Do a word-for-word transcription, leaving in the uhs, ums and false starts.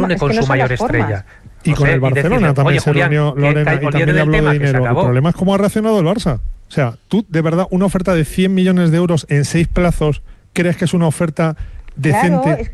reúne es con que no su son mayor las formas. estrella. Y con sé, el Barcelona decirle, también oye, se Julián, reunió que- Lorena que- y olvídate también del habló tema, de que se dinero. El acabó. problema es cómo ha reaccionado el Barça. O sea, tú, de verdad, una oferta de cien millones de euros en seis plazos, ¿crees que es una oferta decente? Claro, es